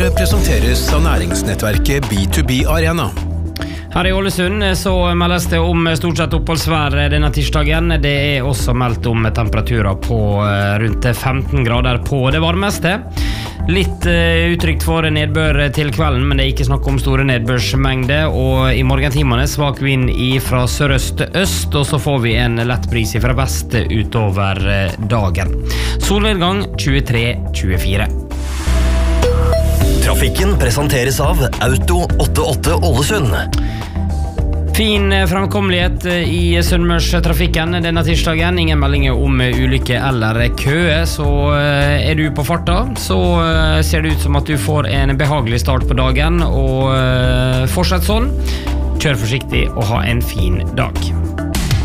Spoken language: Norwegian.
Nyhetene presenteres av næringsnettverket B2B Arena. Her I Ålesund så meldes det om stort sett oppholdsvær denne tirsdagen. Det også meldt om temperaturer på rundt 15 grader på det varmeste. Litt utrygt for nedbør til kvelden, men det ikke snakk om store nedbørsmengde, og I morgentimene svak vind fra sørøst til øst, og så får vi en lett bris fra vest utover dagen. Solnedgang 23-24. Trafikken presenteres av Auto 88 Ålesund. Fin framkommelighet I Sunnmørstrafikken denne tirsdagen. Ingen meldinger om ulykke eller kø. Så du på farta, så ser det ut som at du får en behagelig start på dagen. Og fortsett sånn. Kjør forsiktig og ha en fin dag.